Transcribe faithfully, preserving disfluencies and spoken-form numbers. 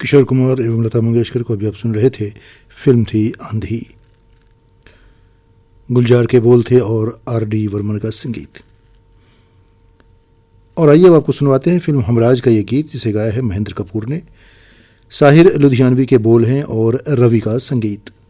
किशोर कुमार एवं लता मंगेशकर को अभी आप सुन रहे थे। फिल्म थी आंधी। गुलजार के बोल थे और आर डी वर्मन का संगीत। और आइए अब आपको सुनवाते हैं फिल्म हमराज का ये गीत, जिसे गाया है महेंद्र कपूर ने। साहिर लुधियानवी के बोल हैं और रवि का संगीत।